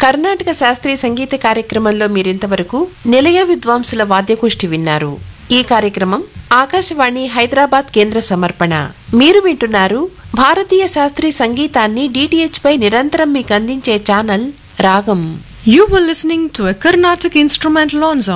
కర్ణాటక శాస్త్రీయ సంగీత కార్యక్రమంలో మీరింతవరకు నిలయ విద్వాంసుల వాద్యగోష్ఠి విన్నారు. ఈ కార్యక్రమం ఆకాశవాణి హైదరాబాద్ కేంద్ర సమర్పణ. మీరు వింటున్నారు భారతీయ శాస్త్రీయ సంగీతాన్ని DTH పై నిరంతరం మీకు అందించే ఛానల్ రాగం. You were listening to a Carnatic instrumental ensemble